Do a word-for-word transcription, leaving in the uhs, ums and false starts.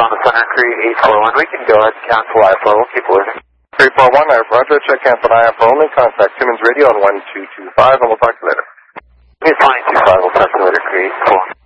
on the Thunder Creek eight four one. We can go ahead and cancel I F O. We'll keep listening. three four one, I have Roger. Check cancel I F O only. Contact Simmons Radio on one two two five, and we'll talk to you later. It's fine, two five. We'll talk to you later, Creek eight four one.